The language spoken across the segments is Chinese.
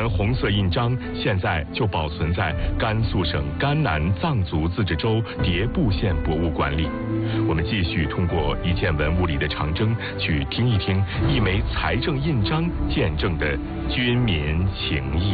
红色印章现在就保存在甘肃省甘南藏族自治州迭部县博物馆里。我们继续通过一件文物里的长征，去听一听一枚财政印章见证的军民情谊。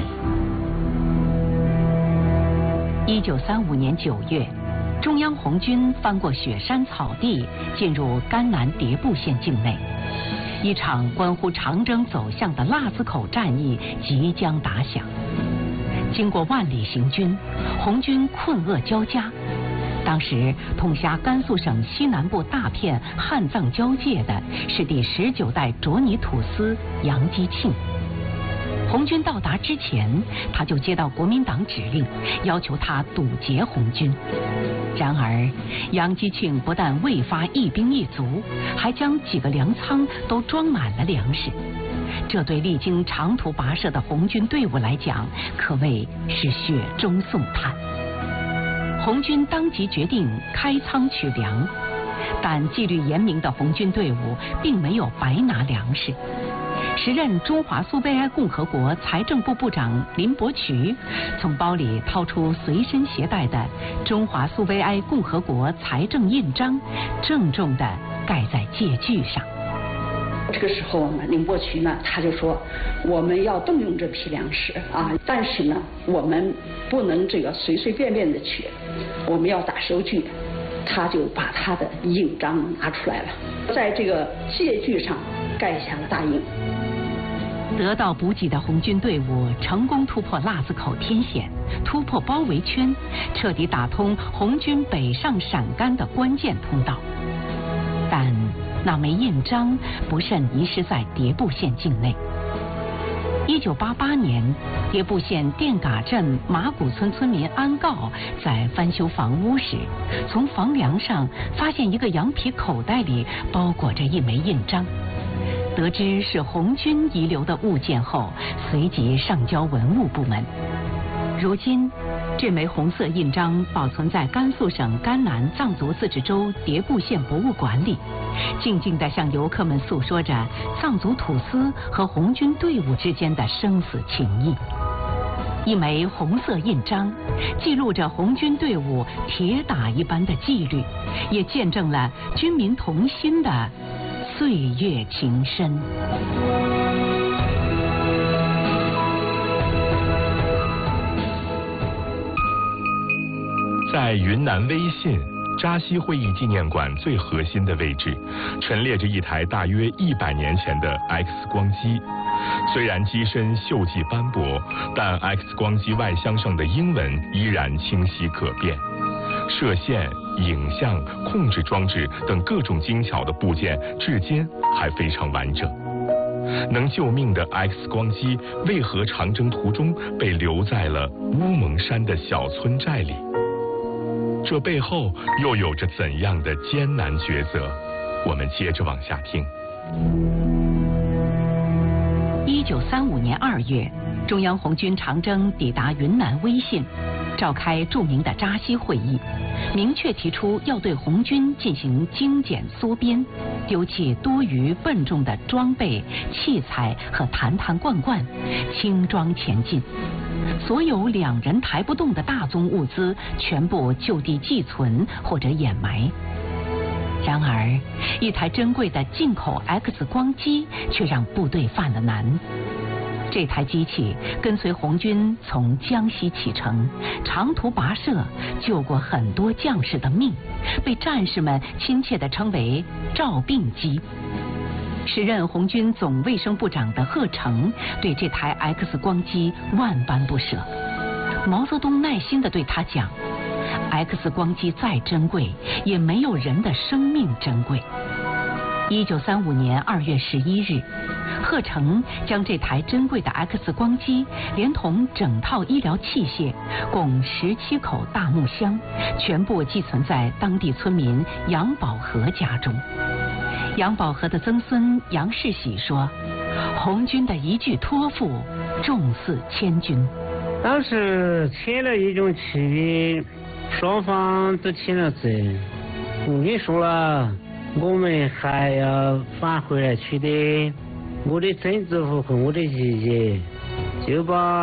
1935年9月，中央红军翻过雪山草地，进入甘南迭部县境内。一场关乎长征走向的腊子口战役即将打响。经过万里行军，红军困厄交加。当时统辖甘肃省西南部大片汉藏交界的是第19代卓尼土司杨基庆。红军到达之前，他就接到国民党指令，要求他堵截红军。然而，杨基庆不但未发一兵一卒，还将几个粮仓都装满了粮食。这对历经长途跋涉的红军队伍来讲，可谓是雪中送炭。红军当即决定开仓取粮，但纪律严明的红军队伍并没有白拿粮食。时任中华苏维埃共和国财政部部长林伯渠从包里掏出随身携带的中华苏维埃共和国财政印章，郑重地盖在借据上。 这个时候呢，林伯渠呢他就说，我们要动用这批粮食啊，但是呢，我们不能这个随随便便的取，我们要打收据。他就把他的印章拿出来了，在这个借据上盖下了大印。 得到补给的红军队伍成功突破腊子口天险，突破包围圈，彻底打通红军北上陕甘的关键通道。但那枚印章不慎遗失在迭部县境内。1988年，迭部县电嘎镇马古村村民安告在翻修房屋时，从房梁上发现一个羊皮口袋里包裹着一枚印章。得知是红军遗留的物件后，随即上交文物部门。如今，这枚红色印章保存在甘肃省甘南藏族自治州迭部县博物馆里，静静地向游客们诉说着藏族土司和红军队伍之间的生死情谊。一枚红色印章，记录着红军队伍铁打一般的纪律，也见证了军民同心的岁月情深。 在云南威信扎西会议纪念馆最核心的位置，陈列着一台大约100年前的 X 光机。虽然机身锈迹斑驳，但 X 光机外箱上的英文依然清晰可辨。射线、影像、控制装置等各种精巧的部件，至今还非常完整。能救命的 X 光机，为何长征途中被留在了乌蒙山的小村寨里？这背后又有着怎样的艰难抉择？我们接着往下听。 1935年2月，中央红军长征抵达云南威信，召开著名的扎西会议，明确提出要对红军进行精简缩编，丢弃多余笨重的装备、器材和坛坛罐罐，轻装前进。所有2人抬不动的大宗物资全部就地寄存或者掩埋。然而，一台珍贵的进口 X 光机却让部队犯了难。这台机器跟随红军从江西启程，长途跋涉，救过很多将士的命，被战士们亲切地称为照病机。时任红军总卫生部长的贺成对这台 X 光机万般不舍。毛泽东耐心地对他讲，X 光机再珍贵，也没有人的生命珍贵。1935年2月11日，贺成将这台珍贵的 X 光机连同整套医疗器械，共17口大木箱，全部寄存在当地村民杨宝和家中。杨宝和的曾孙杨世喜说：“红军的一句托付，重似千军。” 当时签了一种契约，双方都签了字。我跟你说了，我们还要返回来取得我的曾祖父和我的爷爷，就把